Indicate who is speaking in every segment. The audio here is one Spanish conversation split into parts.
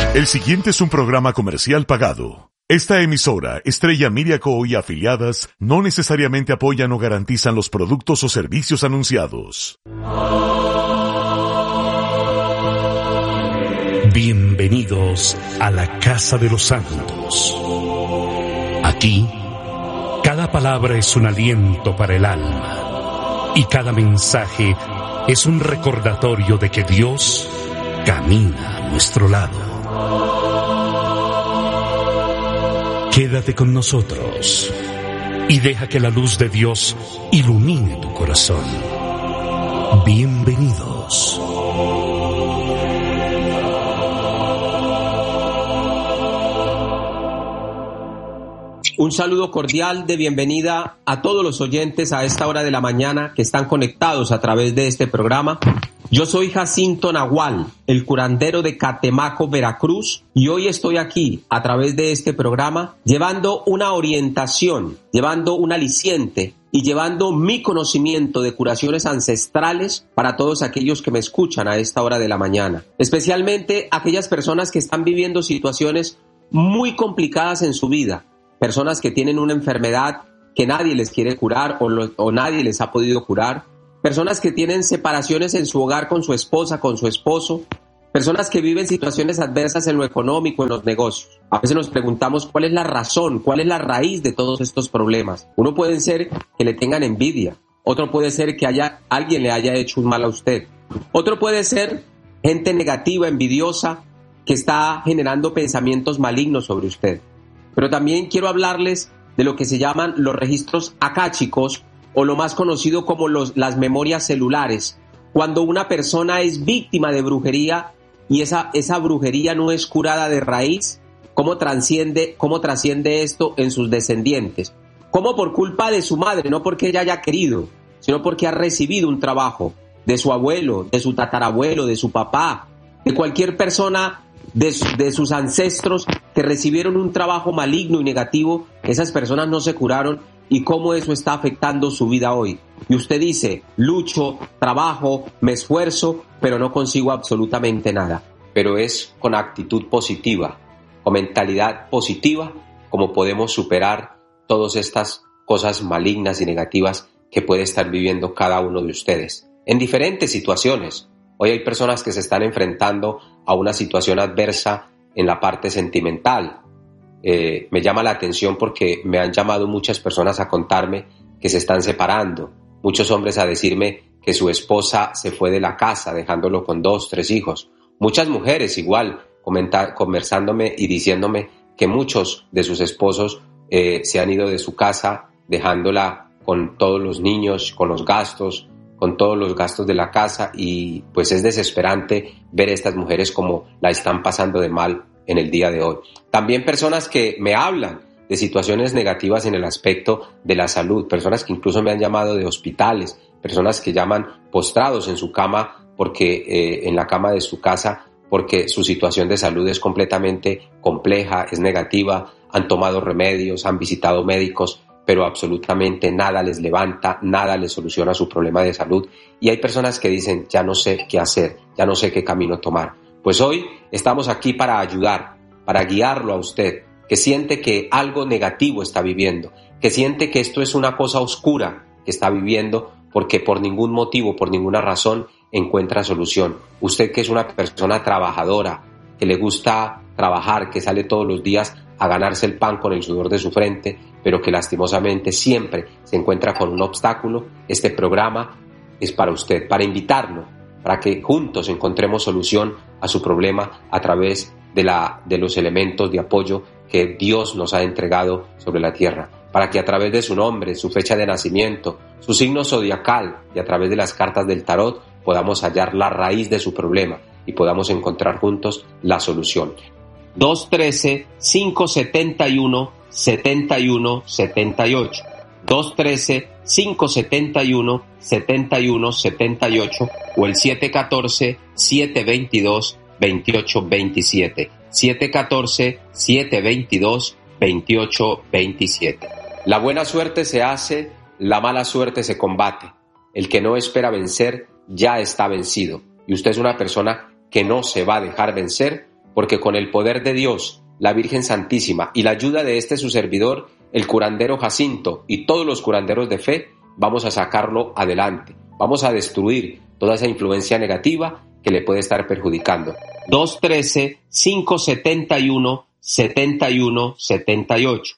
Speaker 1: El siguiente es un programa comercial pagado. Esta emisora, Estrella Media Co. y afiliadas, no necesariamente apoyan o garantizan los productos o servicios anunciados. Bienvenidos a la Casa de los Santos. Aquí, cada palabra es un aliento para el alma y cada mensaje es un recordatorio de que Dios camina a nuestro lado. Quédate con nosotros y deja que la luz de Dios ilumine tu corazón. Bienvenidos.
Speaker 2: Un saludo cordial de bienvenida a todos los oyentes a esta hora de la mañana que están conectados a través de este programa. Yo soy Jacinto Nahual, el curandero de Catemaco, Veracruz, y hoy estoy aquí a través de este programa llevando una orientación, llevando un aliciente y llevando mi conocimiento de curaciones ancestrales para todos aquellos que me escuchan a esta hora de la mañana, especialmente aquellas personas que están viviendo situaciones muy complicadas en su vida, personas que tienen una enfermedad que nadie les quiere curar o nadie les ha podido curar, personas que tienen separaciones en su hogar con su esposa, con su esposo, personas que viven situaciones adversas en lo económico, en los negocios. A veces nos preguntamos cuál es la razón, cuál es la raíz de todos estos problemas. Uno puede ser que le tengan envidia, otro puede ser que alguien le haya hecho un mal a usted, otro puede ser gente negativa, envidiosa, que está generando pensamientos malignos sobre usted. Pero también quiero hablarles de lo que se llaman los registros akáshicos, o lo más conocido como las memorias celulares, cuando una persona es víctima de brujería y esa brujería no es curada de raíz, ¿cómo trasciende esto en sus descendientes? ¿Cómo por culpa de su madre, no porque ella haya querido, sino porque ha recibido un trabajo de su abuelo, de su tatarabuelo, de su papá, de cualquier persona de sus ancestros que recibieron un trabajo maligno y negativo, esas personas no se curaron? Y cómo eso está afectando su vida hoy. Y usted dice, lucho, trabajo, me esfuerzo, pero no consigo absolutamente nada. Pero es con actitud positiva, con mentalidad positiva, como podemos superar todas estas cosas malignas y negativas que puede estar viviendo cada uno de ustedes. En diferentes situaciones. Hoy hay personas que se están enfrentando a una situación adversa en la parte sentimental. Me llama la atención porque me han llamado muchas personas a contarme que se están separando, muchos hombres a decirme que su esposa se fue de la casa dejándolo con 2, 3 hijos, muchas mujeres igual conversándome y diciéndome que muchos de sus esposos se han ido de su casa dejándola con todos los niños, con todos los gastos de la casa, y pues es desesperante ver a estas mujeres como la están pasando de mal en el día de hoy. También personas que me hablan de situaciones negativas en el aspecto de la salud, personas que incluso me han llamado de hospitales, personas que llaman postrados en su cama en la cama de su casa, porque su situación de salud es completamente compleja, es negativa, han tomado remedios, han visitado médicos, pero absolutamente nada les levanta, nada les soluciona su problema de salud. Y hay personas que dicen, ya no sé qué hacer, ya no sé qué camino tomar. Pues hoy estamos aquí para ayudar, para guiarlo a usted, que siente que algo negativo está viviendo, que siente que esto es una cosa oscura que está viviendo porque por ningún motivo, por ninguna razón encuentra solución. Usted que es una persona trabajadora, que le gusta trabajar, que sale todos los días a ganarse el pan con el sudor de su frente, pero que lastimosamente siempre se encuentra con un obstáculo, este programa es para usted, para invitarlo, para que juntos encontremos solución a su problema a través de los elementos de apoyo que Dios nos ha entregado sobre la tierra, para que a través de su nombre, su fecha de nacimiento, su signo zodiacal y a través de las cartas del tarot podamos hallar la raíz de su problema y podamos encontrar juntos la solución. 213-571-7178 213-571-7178 o el 714-722-2827 714-722-2827. La buena suerte se hace, la mala suerte se combate. El que no espera vencer ya está vencido. Y usted es una persona que no se va a dejar vencer porque con el poder de Dios, la Virgen Santísima y la ayuda de este su servidor, el curandero Jacinto y todos los curanderos de fe, vamos a sacarlo adelante. Vamos a destruir toda esa influencia negativa que le puede estar perjudicando. 213-571-7178.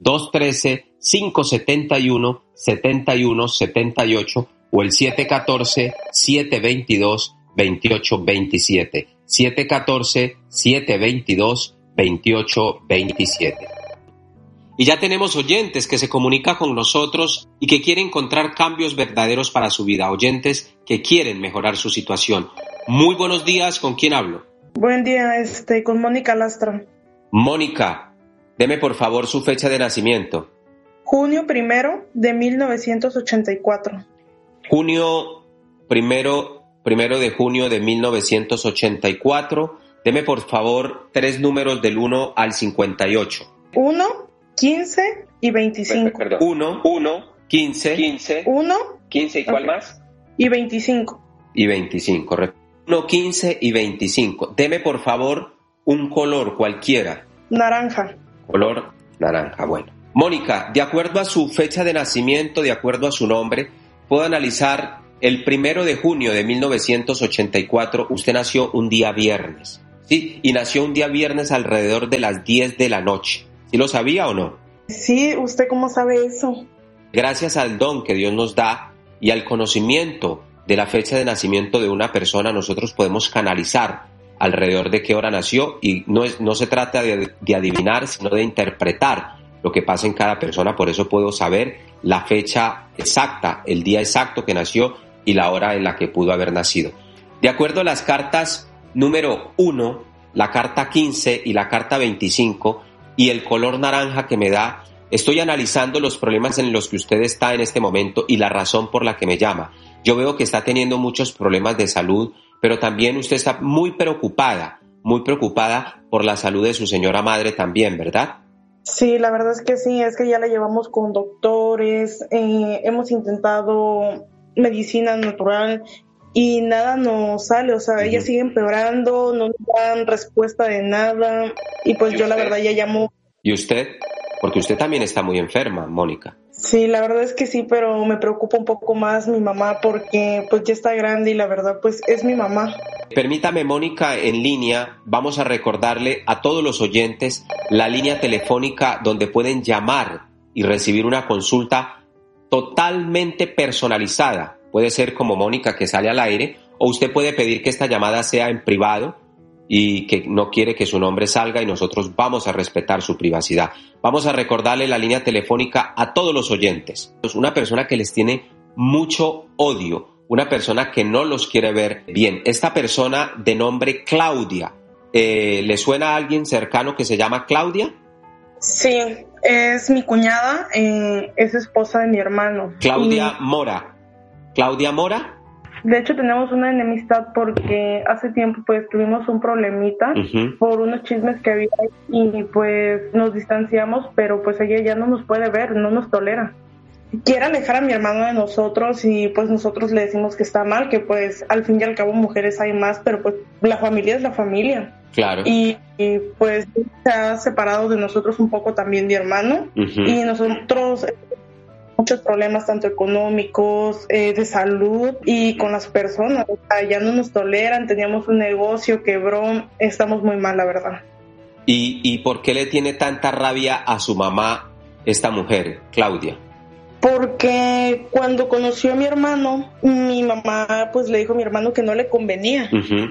Speaker 2: 213-571-7178 o el 714-722-2827. 714-722-2827. Y ya tenemos oyentes que se comunican con nosotros y que quieren encontrar cambios verdaderos para su vida, oyentes que quieren mejorar su situación. Muy buenos días, ¿con quién hablo?
Speaker 3: Buen día, con Mónica Lastra.
Speaker 2: Mónica, deme por favor su fecha de nacimiento.
Speaker 3: Junio 1 de 1984.
Speaker 2: Junio primero de junio de 1984. Deme por favor 3 números del 1 al 58.
Speaker 3: 1, 15 y 25.
Speaker 2: Perdón. 1, 15.
Speaker 3: 1,
Speaker 2: 15 y ¿cuál más?
Speaker 3: Y 25.
Speaker 2: Y 25, 1, 15 y 25. Deme por favor un color cualquiera.
Speaker 3: Naranja.
Speaker 2: Color naranja, bueno. Mónica, de acuerdo a su fecha de nacimiento, de acuerdo a su nombre, puedo analizar el 1 de junio de 1984, usted nació un día viernes, ¿sí? Y nació un día viernes alrededor de las 10 de la noche. ¿Sí lo sabía o no?
Speaker 3: Sí, ¿usted cómo sabe eso?
Speaker 2: Gracias al don que Dios nos da y al conocimiento de la fecha de nacimiento de una persona, nosotros podemos canalizar alrededor de qué hora nació y no se trata de adivinar, sino de interpretar lo que pasa en cada persona. Por eso puedo saber la fecha exacta, el día exacto que nació y la hora en la que pudo haber nacido. De acuerdo a las cartas número 1, la carta 15 y la carta 25 y el color naranja que me da, estoy analizando los problemas en los que usted está en este momento y la razón por la que me llama. Yo veo que está teniendo muchos problemas de salud, pero también usted está muy preocupada por la salud de su señora madre también, ¿verdad?
Speaker 3: Sí, la verdad es que sí, es que ya la llevamos con doctores, hemos intentado medicina natural y nada nos sale, o sea, ella sigue empeorando, no nos dan respuesta de nada y pues yo la verdad ya llamo.
Speaker 2: ¿Y usted? Porque usted también está muy enferma, Mónica.
Speaker 3: Sí, la verdad es que sí, pero me preocupa un poco más mi mamá porque pues ya está grande y la verdad pues es mi mamá.
Speaker 2: Permítame, Mónica, en línea, vamos a recordarle a todos los oyentes la línea telefónica donde pueden llamar y recibir una consulta totalmente personalizada. Puede ser como Mónica que sale al aire o usted puede pedir que esta llamada sea en privado y que no quiere que su nombre salga y nosotros vamos a respetar su privacidad. Vamos a recordarle la línea telefónica a todos los oyentes. Una persona que les tiene mucho odio, una persona que no los quiere ver bien. Esta persona de nombre Claudia, ¿le suena a alguien cercano que se llama Claudia?
Speaker 3: Sí, es mi cuñada, es esposa de mi hermano.
Speaker 2: Claudia Mora. ¿Claudia Mora?
Speaker 3: De hecho tenemos una enemistad porque hace tiempo pues tuvimos un problemita por unos chismes que había y pues nos distanciamos, pero pues ella ya no nos puede ver, no nos tolera. Quiere alejar a mi hermano de nosotros y pues nosotros le decimos que está mal, que pues al fin y al cabo mujeres hay más, pero pues la familia es la familia.
Speaker 2: Claro.
Speaker 3: Y pues se ha separado de nosotros un poco también mi hermano y nosotros muchos problemas tanto económicos, de salud y con las personas, o sea, ya no nos toleran, teníamos un negocio, quebró, estamos muy mal, la verdad.
Speaker 2: ¿Y por qué le tiene tanta rabia a su mamá esta mujer, Claudia?
Speaker 3: Porque cuando conoció a mi hermano, mi mamá pues le dijo a mi hermano que no le convenía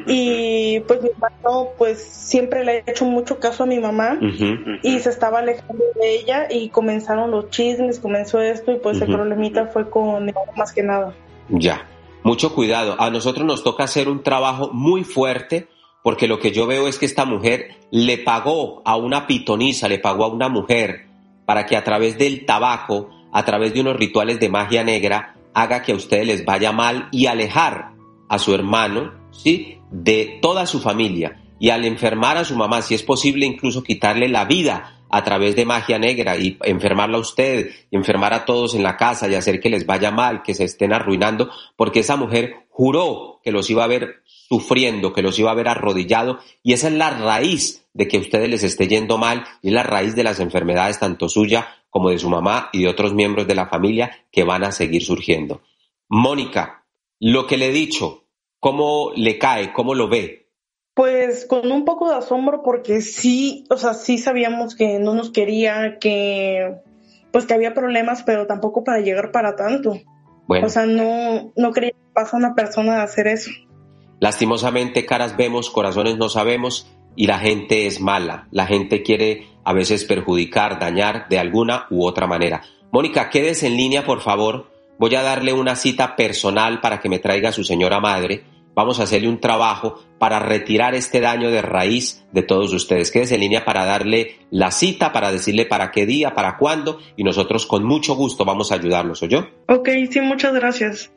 Speaker 3: y pues mi hermano pues siempre le ha hecho mucho caso a mi mamá y se estaba alejando de ella y comenzaron los chismes, comenzó esto y pues el problemita fue con mi mamá más que nada.
Speaker 2: Ya, mucho cuidado, a nosotros nos toca hacer un trabajo muy fuerte porque lo que yo veo es que esta mujer le pagó a una pitonisa, le pagó a una mujer para que a través del tabaco, a través de unos rituales de magia negra, haga que a ustedes les vaya mal y alejar a su hermano, ¿sí?, de toda su familia. Y al enfermar a su mamá, si es posible, incluso quitarle la vida a través de magia negra y enfermarla a usted, y enfermar a todos en la casa y hacer que les vaya mal, que se estén arruinando, porque esa mujer juró que los iba a ver sufriendo, que los iba a ver arrodillado, y esa es la raíz de que a ustedes les esté yendo mal, y es la raíz de las enfermedades tanto suya como de su mamá y de otros miembros de la familia que van a seguir surgiendo. Mónica, lo que le he dicho, ¿cómo le cae? ¿Cómo lo ve?
Speaker 3: Pues con un poco de asombro porque sí, o sea, sí sabíamos que no nos quería, que pues que había problemas, pero tampoco para llegar para tanto.
Speaker 2: Bueno.
Speaker 3: O sea, no creía que pasa a una persona de hacer eso.
Speaker 2: Lastimosamente, caras vemos, corazones no sabemos, y la gente es mala. La gente quiere a veces perjudicar, dañar de alguna u otra manera. Mónica, quédese en línea, por favor. Voy a darle una cita personal para que me traiga a su señora madre. Vamos a hacerle un trabajo para retirar este daño de raíz de todos ustedes. Quédese en línea para darle la cita, para decirle para qué día, para cuándo, y nosotros con mucho gusto vamos a ayudarlos, ¿oyó?
Speaker 3: Ok, sí, muchas gracias.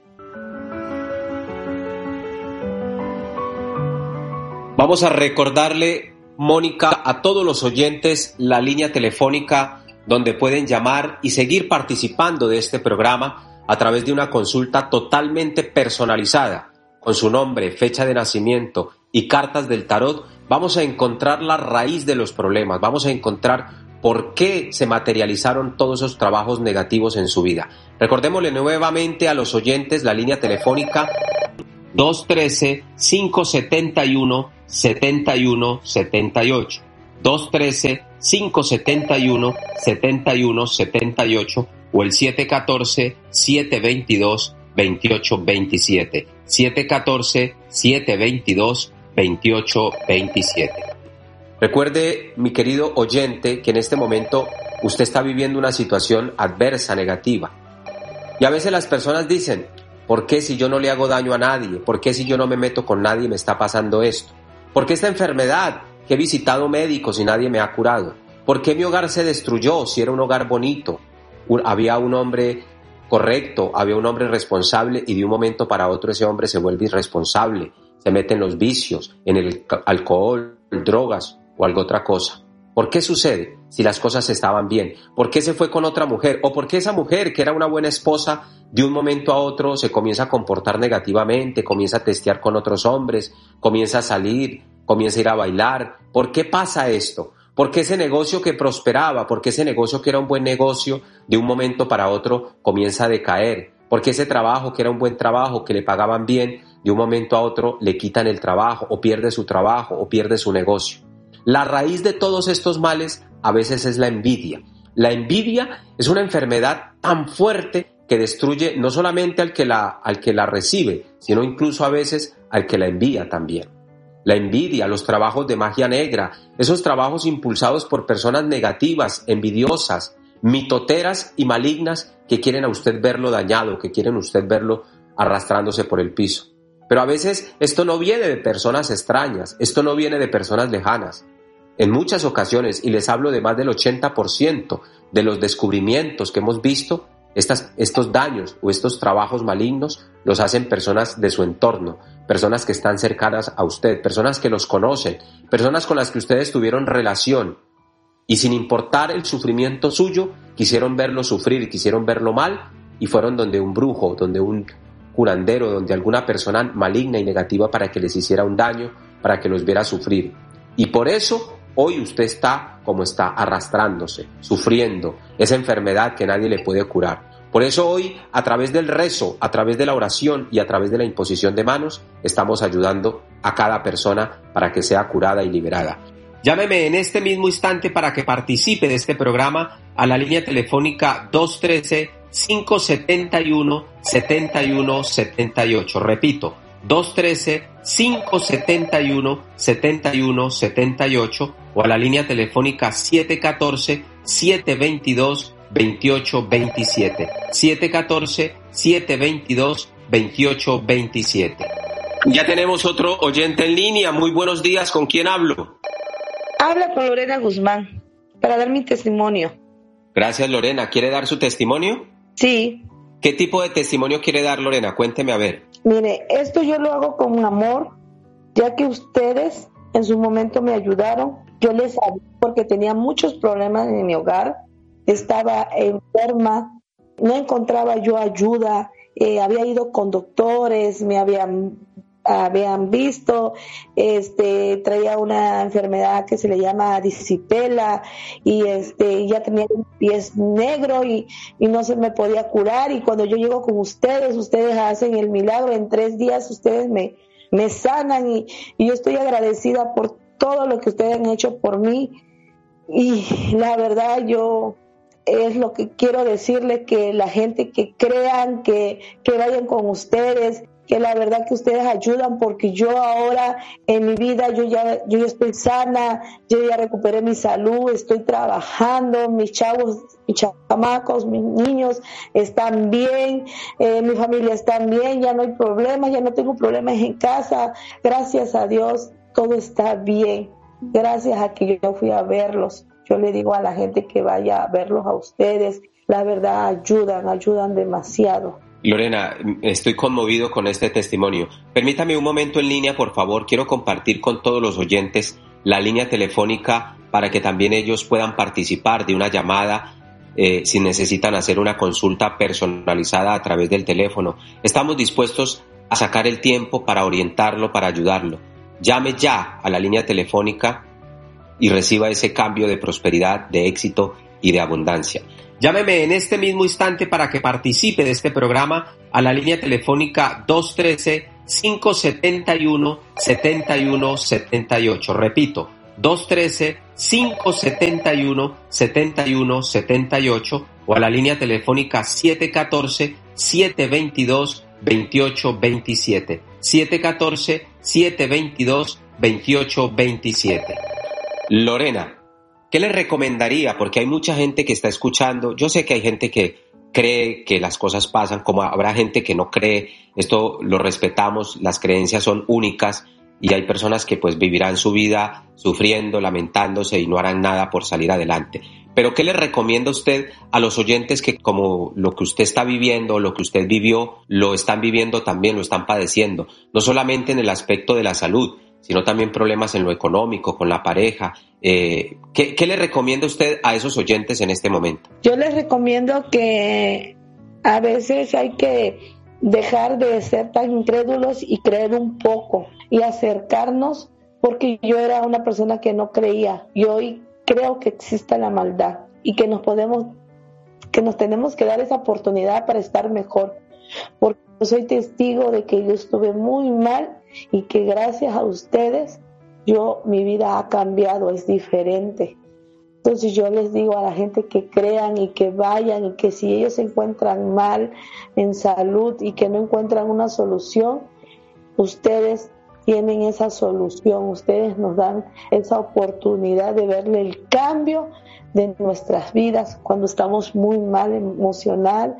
Speaker 2: Vamos a recordarle, Mónica, a todos los oyentes la línea telefónica donde pueden llamar y seguir participando de este programa a través de una consulta totalmente personalizada. Con su nombre, fecha de nacimiento y cartas del tarot, vamos a encontrar la raíz de los problemas, vamos a encontrar por qué se materializaron todos esos trabajos negativos en su vida. Recordémosle nuevamente a los oyentes la línea telefónica 213-571-7178, 213-571-7178 o el 714-722-2827, 714-722-2827. Recuerde, mi querido oyente, que en este momento usted está viviendo una situación adversa, negativa. Y a veces las personas dicen, ¿por qué si yo no le hago daño a nadie? ¿Por qué si yo no me meto con nadie me está pasando esto? ¿Por qué esta enfermedad que he visitado médicos y nadie me ha curado? ¿Por qué mi hogar se destruyó si era un hogar bonito? Había un hombre correcto, había un hombre responsable y de un momento para otro ese hombre se vuelve irresponsable, se mete en los vicios, en el alcohol, drogas o algo otra cosa. ¿Por qué sucede si las cosas estaban bien? ¿Por qué se fue con otra mujer? ¿O por qué esa mujer, que era una buena esposa, de un momento a otro se comienza a comportar negativamente, comienza a testear con otros hombres, comienza a salir, comienza a ir a bailar? ¿Por qué pasa esto? ¿Por qué ese negocio que prosperaba, por qué ese negocio que era un buen negocio, de un momento para otro comienza a decaer? ¿Por qué ese trabajo que era un buen trabajo, que le pagaban bien, de un momento a otro le quitan el trabajo, o pierde su trabajo, o pierde su negocio? La raíz de todos estos males a veces es la envidia. La envidia es una enfermedad tan fuerte que destruye no solamente al que la recibe, sino incluso a veces al que la envía también. La envidia, los trabajos de magia negra, esos trabajos impulsados por personas negativas, envidiosas, mitoteras y malignas que quieren a usted verlo dañado, que quieren a usted verlo arrastrándose por el piso. Pero a veces esto no viene de personas extrañas, esto no viene de personas lejanas. En muchas ocasiones, y les hablo de más del 80% de los descubrimientos que hemos visto, estos daños o estos trabajos malignos los hacen personas de su entorno, personas que están cercanas a usted, personas que los conocen, personas con las que ustedes tuvieron relación y sin importar el sufrimiento suyo, quisieron verlo sufrir, quisieron verlo mal y fueron donde un brujo, donde un curandero, donde alguna persona maligna y negativa para que les hiciera un daño, para que los viera sufrir. Y por eso hoy usted está como está, arrastrándose, sufriendo esa enfermedad que nadie le puede curar. Por eso hoy, a través del rezo, a través de la oración y a través de la imposición de manos, estamos ayudando a cada persona para que sea curada y liberada. Llámeme en este mismo instante para que participe de este programa a la línea telefónica 213-571-7178. Repito, 213-571-7178 o a la línea telefónica 714-722-2827. 714-722-2827. Ya tenemos otro oyente en línea. Muy buenos días. ¿Con quién hablo?
Speaker 4: Habla con Lorena Guzmán para dar mi testimonio.
Speaker 2: Gracias, Lorena. ¿Quiere dar su testimonio?
Speaker 4: Sí.
Speaker 2: ¿Qué tipo de testimonio quiere dar, Lorena? Cuénteme a ver.
Speaker 4: Mire, esto yo lo hago con amor, ya que ustedes en su momento me ayudaron. Yo les ayudé porque tenía muchos problemas en mi hogar, estaba enferma, no encontraba yo ayuda había ido con doctores, me habían visto, traía una enfermedad que se le llama disipela y ya tenía un pie negro y no se me podía curar, y cuando yo llego con ustedes hacen el milagro, en 3 días ustedes me sanan y yo estoy agradecida por todo lo que ustedes han hecho por mí, y la verdad yo es lo que quiero decirles, que la gente que crean, que vayan con ustedes, que la verdad que ustedes ayudan, porque yo ahora en mi vida yo ya estoy sana, yo ya recuperé mi salud, estoy trabajando, mis chavos, mis chamacos, mis niños están bien, mi familia está bien, ya no hay problemas, ya no tengo problemas en casa, gracias a Dios todo está bien, gracias a que yo fui a verlos. Yo le digo a la gente que vaya a verlos a ustedes, la verdad ayudan demasiado.
Speaker 2: Lorena, estoy conmovido con este testimonio. Permítame un momento en línea, por favor. Quiero compartir con todos los oyentes la línea telefónica para que también ellos puedan participar de una llamada si necesitan hacer una consulta personalizada a través del teléfono. Estamos dispuestos a sacar el tiempo para orientarlo, para ayudarlo. Llame ya a la línea telefónica y reciba ese cambio de prosperidad, de éxito y de abundancia. Llámeme en este mismo instante para que participe de este programa a la línea telefónica 213-571-7178. Repito, 213-571-7178 o a la línea telefónica 714-722-2827. 714-722-2827. Lorena, ¿qué le recomendaría? Porque hay mucha gente que está escuchando. Yo sé que hay gente que cree que las cosas pasan, como habrá gente que no cree. Esto lo respetamos, las creencias son únicas y hay personas que pues vivirán su vida sufriendo, lamentándose y no harán nada por salir adelante. Pero ¿qué le recomienda usted a los oyentes que como lo que usted está viviendo, lo que usted vivió, lo están viviendo también, lo están padeciendo? No solamente en el aspecto de la salud, sino también problemas en lo económico, con la pareja. ¿Qué le recomienda usted a esos oyentes en este momento?
Speaker 4: Yo les recomiendo que a veces hay que dejar de ser tan incrédulos y creer un poco y acercarnos, porque yo era una persona que no creía y hoy creo que existe la maldad y que nos tenemos que dar esa oportunidad para estar mejor, porque yo soy testigo de que yo estuve muy mal y que gracias a ustedes mi vida ha cambiado, es diferente. Entonces yo les digo a la gente que crean y que vayan, y que si ellos se encuentran mal en salud y que no encuentran una solución, ustedes tienen esa solución, ustedes nos dan esa oportunidad de verle el cambio de nuestras vidas cuando estamos muy mal emocional,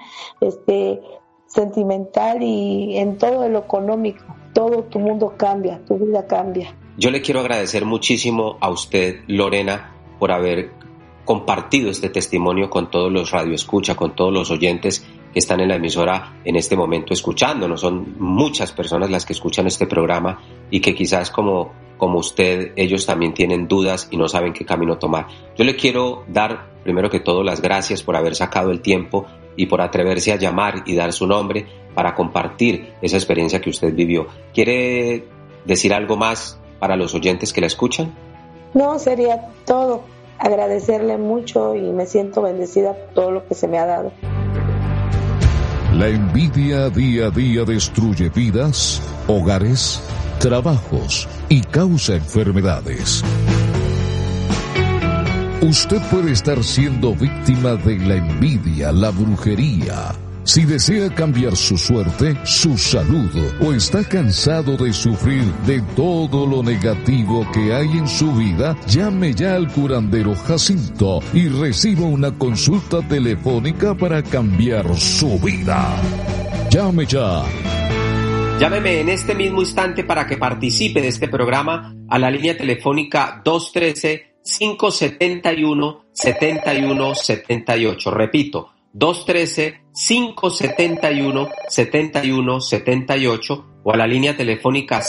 Speaker 4: sentimental y en todo lo económico. Todo tu mundo cambia, tu vida cambia.
Speaker 2: Yo le quiero agradecer muchísimo a usted, Lorena, por haber compartido este testimonio con todos los radioescucha, con todos los oyentes que están en la emisora en este momento escuchándonos. Son muchas personas las que escuchan este programa y que quizás como usted, ellos también tienen dudas y no saben qué camino tomar. Yo le quiero dar, primero que todo, las gracias por haber sacado el tiempo y por atreverse a llamar y dar su nombre para compartir esa experiencia que usted vivió. ¿Quiere decir algo más para los oyentes que la escuchan?
Speaker 4: No, sería todo. Agradecerle mucho y me siento bendecida por todo lo que se me ha dado.
Speaker 1: La envidia día a día destruye vidas, hogares, trabajos y causa enfermedades. Usted puede estar siendo víctima de la envidia, la brujería. Si desea cambiar su suerte, su salud, o está cansado de sufrir de todo lo negativo que hay en su vida, llame ya al curandero Jacinto y reciba una consulta telefónica para cambiar su vida. Llame ya.
Speaker 2: Llámeme en este mismo instante para que participe de este programa a la línea telefónica 213-571-7178. Repito, 213-571-7178 o a la línea telefónica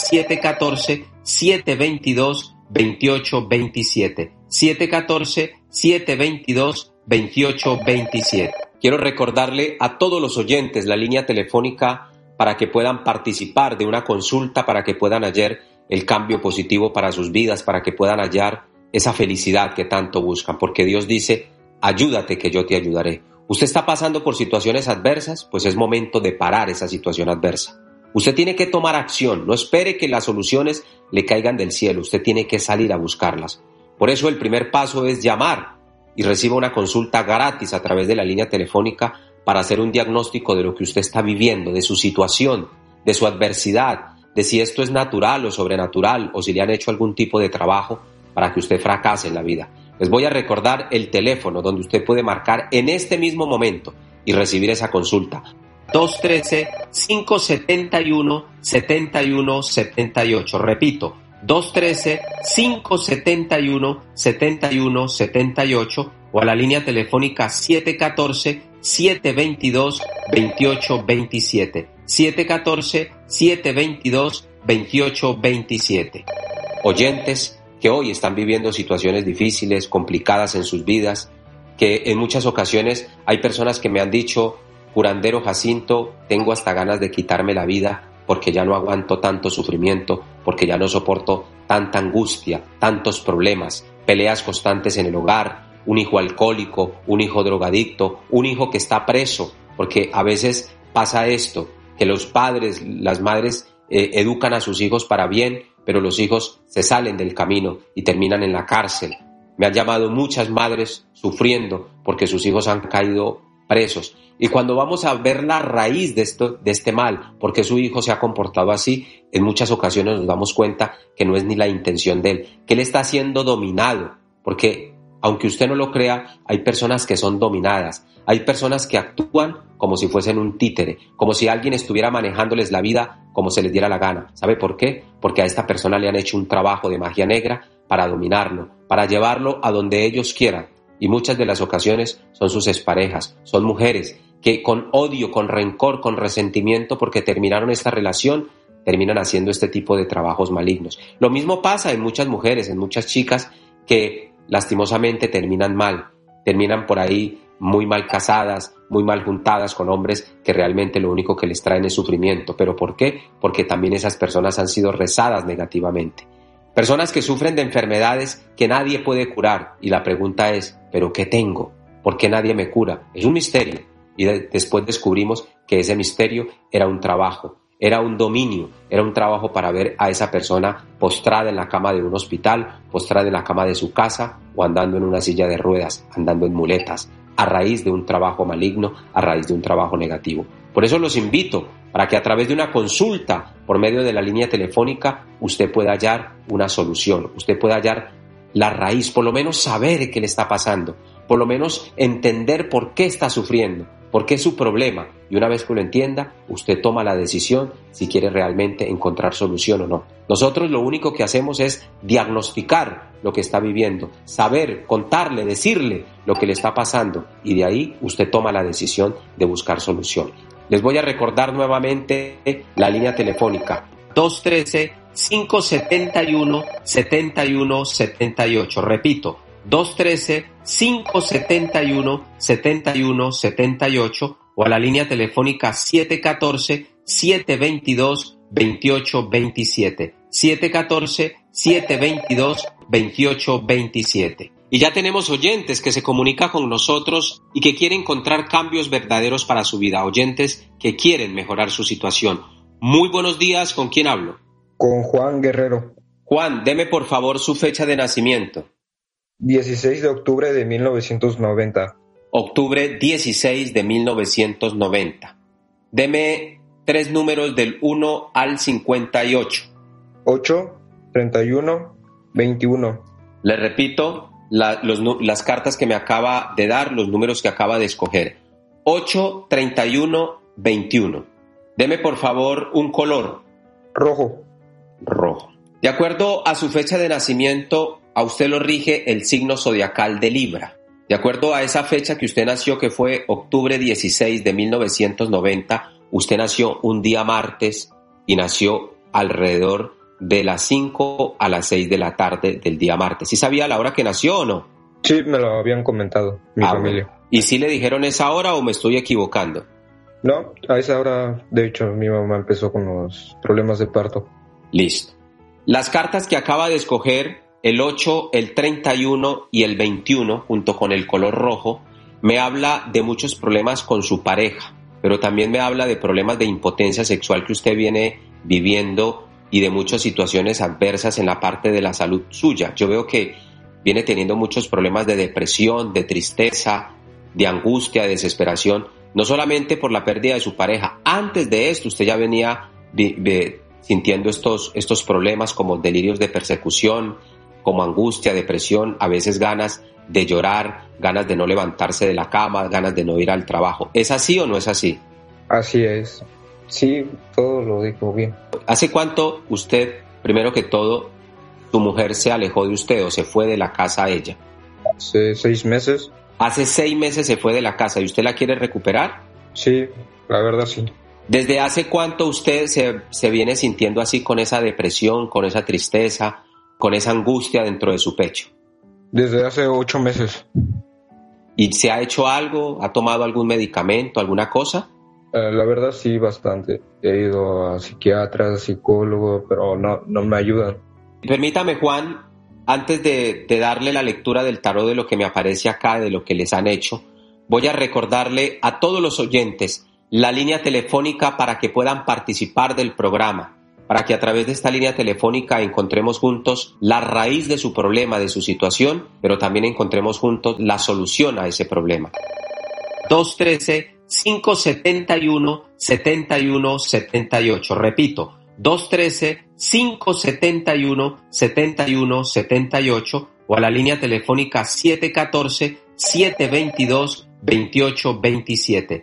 Speaker 2: 714-722-2827. 714-722-2827. quiero recordarle a todos los oyentes la línea telefónica para que puedan participar de una consulta, para que puedan hallar el cambio positivo para sus vidas, para que puedan hallar esa felicidad que tanto buscan, porque Dios dice, ayúdate que yo te ayudaré. ¿Usted está pasando por situaciones adversas? Pues es momento de parar esa situación adversa. Usted tiene que tomar acción, no espere que las soluciones le caigan del cielo, usted tiene que salir a buscarlas. Por eso el primer paso es llamar y reciba una consulta gratis a través de la línea telefónica para hacer un diagnóstico de lo que usted está viviendo, de su situación, de su adversidad, de si esto es natural o sobrenatural o si le han hecho algún tipo de trabajo para que usted fracase en la vida. Les voy a recordar el teléfono donde usted puede marcar en este mismo momento y recibir esa consulta. 213-571-7178. Repito, 213-571-7178 o a la línea telefónica 714-722-2827. 714-722-2827. Oyentes que hoy están viviendo situaciones difíciles, complicadas en sus vidas, que en muchas ocasiones hay personas que me han dicho, curandero Jacinto, tengo hasta ganas de quitarme la vida porque ya no aguanto tanto sufrimiento, porque ya no soporto tanta angustia, tantos problemas, peleas constantes en el hogar, un hijo alcohólico, un hijo drogadicto, un hijo que está preso, porque a veces pasa esto, que los padres, las madres educan a sus hijos para bien, pero los hijos se salen del camino y terminan en la cárcel. Me han llamado muchas madres sufriendo porque sus hijos han caído presos. Y cuando vamos a ver la raíz de este mal, por qué su hijo se ha comportado así, en muchas ocasiones nos damos cuenta que no es ni la intención de él, que él está siendo dominado, porque aunque usted no lo crea, hay personas que son dominadas, hay personas que actúan como si fuesen un títere, como si alguien estuviera manejándoles la vida como se les diera la gana. ¿Sabe por qué? Porque a esta persona le han hecho un trabajo de magia negra para dominarlo, para llevarlo a donde ellos quieran. Y muchas de las ocasiones son sus exparejas, son mujeres que con odio, con rencor, con resentimiento porque terminaron esta relación, terminan haciendo este tipo de trabajos malignos. Lo mismo pasa en muchas mujeres, en muchas chicas que lastimosamente terminan mal, terminan por ahí muy mal casadas, muy mal juntadas con hombres que realmente lo único que les traen es sufrimiento. ¿Pero por qué? Porque también esas personas han sido rezadas negativamente. Personas que sufren de enfermedades que nadie puede curar y la pregunta es, ¿pero qué tengo? ¿Por qué nadie me cura? Es un misterio y después descubrimos que ese misterio era un trabajo, era un dominio, era un trabajo para ver a esa persona postrada en la cama de un hospital, postrada en la cama de su casa o andando en una silla de ruedas, andando en muletas, a raíz de un trabajo maligno, a raíz de un trabajo negativo. Por eso los invito para que a través de una consulta por medio de la línea telefónica usted pueda hallar una solución, usted pueda hallar la raíz, por lo menos saber qué le está pasando, por lo menos entender por qué está sufriendo, por qué es su problema, y una vez que lo entienda, usted toma la decisión si quiere realmente encontrar solución o no. Nosotros lo único que hacemos es diagnosticar lo que está viviendo, saber, contarle, decirle lo que le está pasando, y de ahí usted toma la decisión de buscar solución. Les voy a recordar nuevamente la línea telefónica 213-571-7178. Repito, 213-571-7178 o a la línea telefónica 714-722-2827. 714-722-2827. Y ya tenemos oyentes que se comunican con nosotros y que quieren encontrar cambios verdaderos para su vida, oyentes que quieren mejorar su situación. Muy buenos días, ¿con quién hablo?
Speaker 5: Con Juan Guerrero.
Speaker 2: Juan, deme por favor su fecha de nacimiento.
Speaker 5: 16 de octubre de 1990.
Speaker 2: Octubre 16 de 1990. Deme 3 números del 1 al 58.
Speaker 5: 8, 31, 21.
Speaker 2: Le repito las cartas que me acaba de dar, los números que acaba de escoger. 8, 31, 21. Deme por favor un color.
Speaker 5: Rojo.
Speaker 2: Rojo. De acuerdo a su fecha de nacimiento, a usted lo rige el signo zodiacal de Libra. De acuerdo a esa fecha que usted nació, que fue octubre 16 de 1990, usted nació un día martes y nació alrededor de las 5 a las 6 de la tarde del día martes. ¿Sí sabía la hora que nació o no?
Speaker 5: Sí, me lo habían comentado, mi familia.
Speaker 2: Bueno. ¿Y sí le dijeron esa hora o me estoy equivocando?
Speaker 5: No, a esa hora, de hecho, mi mamá empezó con los problemas de parto.
Speaker 2: Listo. Las cartas que acaba de escoger, el 8, el 31 y el 21, junto con el color rojo, me habla de muchos problemas con su pareja, pero también me habla de problemas de impotencia sexual que usted viene viviendo y de muchas situaciones adversas en la parte de la salud suya. Yo veo que viene teniendo muchos problemas de depresión, de tristeza, de angustia, de desesperación, no solamente por la pérdida de su pareja. Antes de esto usted ya venía sintiendo estos problemas como delirios de persecución, como angustia, depresión, a veces ganas de llorar, ganas de no levantarse de la cama, ganas de no ir al trabajo. ¿Es así o no es así?
Speaker 5: Así es. Sí, todo lo dijo bien.
Speaker 2: ¿Hace cuánto usted, primero que todo, su mujer se alejó de usted o se fue de la casa a ella?
Speaker 5: Hace 6 meses.
Speaker 2: Hace 6 meses se fue de la casa y usted la quiere recuperar.
Speaker 5: Sí, la verdad sí.
Speaker 2: ¿Desde hace cuánto usted se viene sintiendo así, con esa depresión, con esa tristeza, con esa angustia dentro de su pecho?
Speaker 5: Desde hace 8 meses.
Speaker 2: ¿Y se ha hecho algo? ¿Ha tomado algún medicamento, alguna cosa?
Speaker 5: La verdad sí, bastante. He ido a psiquiatras, psicólogos, pero no me ayudan.
Speaker 2: Permítame, Juan, antes de darle la lectura del tarot de lo que me aparece acá, de lo que les han hecho, voy a recordarle a todos los oyentes la línea telefónica para que puedan participar del programa, para que a través de esta línea telefónica encontremos juntos la raíz de su problema, de su situación, pero también encontremos juntos la solución a ese problema. 213-571-7178. Repito, 213-571-7178 o a la línea telefónica 714-722-2827.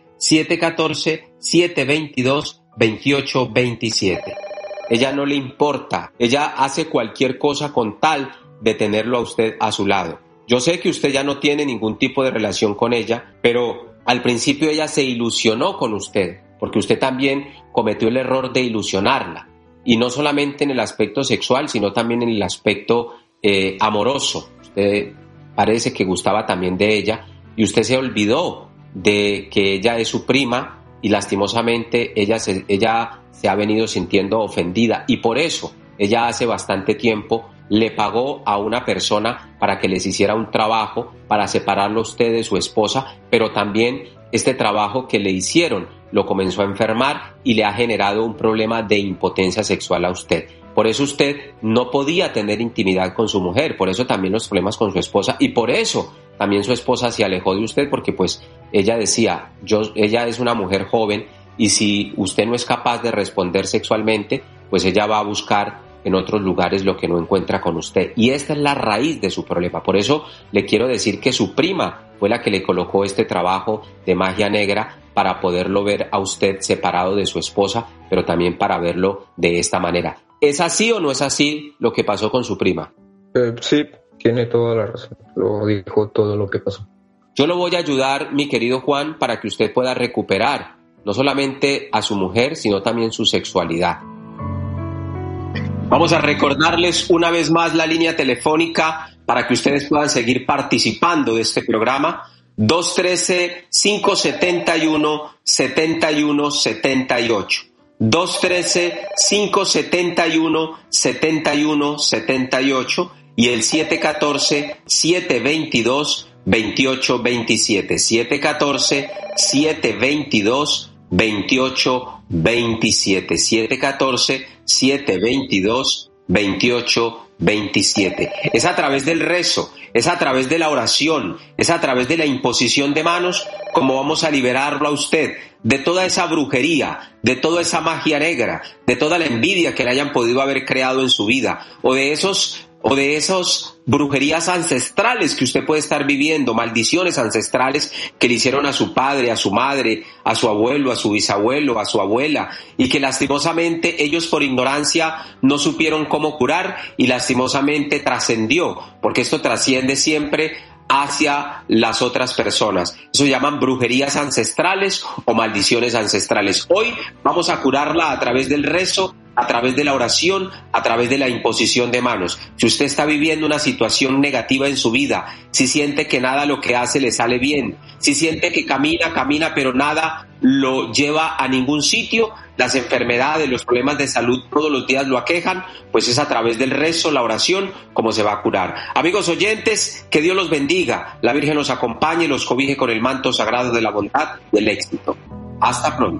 Speaker 2: 714-722-2827. Ella no le importa, ella hace cualquier cosa con tal de tenerlo a usted a su lado. Yo sé que usted ya no tiene ningún tipo de relación con ella, pero al principio ella se ilusionó con usted, porque usted también cometió el error de ilusionarla, y no solamente en el aspecto sexual, sino también en el aspecto amoroso. Usted parece que gustaba también de ella, y usted se olvidó de que ella es su prima, y lastimosamente ella se ha venido sintiendo ofendida, y por eso ella hace bastante tiempo le pagó a una persona para que les hiciera un trabajo para separarlo usted de su esposa, pero también este trabajo que le hicieron lo comenzó a enfermar y le ha generado un problema de impotencia sexual a usted. Por eso usted no podía tener intimidad con su mujer, por eso también los problemas con su esposa, y por eso también su esposa se alejó de usted, porque pues ella decía, ella es una mujer joven y si usted no es capaz de responder sexualmente, pues ella va a buscar en otros lugares lo que no encuentra con usted. Y esta es la raíz de su problema. Por eso le quiero decir que su prima fue la que le colocó este trabajo de magia negra para poderlo ver a usted separado de su esposa, pero también para verlo de esta manera. ¿Es así o no es así lo que pasó con su prima?
Speaker 5: Sí, tiene toda la razón. Lo dijo todo lo que pasó.
Speaker 2: Yo lo voy a ayudar, mi querido Juan, para que usted pueda recuperar no solamente a su mujer, sino también su sexualidad. Vamos a recordarles una vez más la línea telefónica para que ustedes puedan seguir participando de este programa. 213-571-7178. 213-571-7178 y el 714-722-2827. 714-722-2827. 714-722-2827. Es a través del rezo, es a través de la oración, es a través de la imposición de manos como vamos a liberarlo a usted de toda esa brujería, de toda esa magia negra, de toda la envidia que le hayan podido haber creado en su vida, o de esas brujerías ancestrales que usted puede estar viviendo, maldiciones ancestrales que le hicieron a su padre, a su madre, a su abuelo, a su bisabuelo, a su abuela, y que lastimosamente ellos por ignorancia no supieron cómo curar y lastimosamente trascendió, porque esto trasciende siempre hacia las otras personas. Eso se llaman brujerías ancestrales o maldiciones ancestrales. Hoy vamos a curarla a través del rezo a través de la oración, a través de la imposición de manos. Si usted está viviendo una situación negativa en su vida, si siente que nada lo que hace le sale bien, si siente que camina, pero nada lo lleva a ningún sitio, las enfermedades, los problemas de salud todos los días lo aquejan, pues es a través del rezo, la oración, como se va a curar. Amigos oyentes, que Dios los bendiga, la Virgen los acompañe y los cobije con el manto sagrado de la bondad y del éxito. Hasta pronto.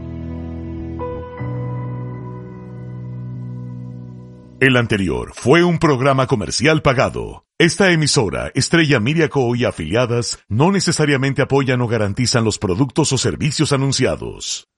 Speaker 6: El anterior fue un programa comercial pagado. Esta emisora, Estrella Media Co. y afiliadas, no necesariamente apoyan o garantizan los productos o servicios anunciados.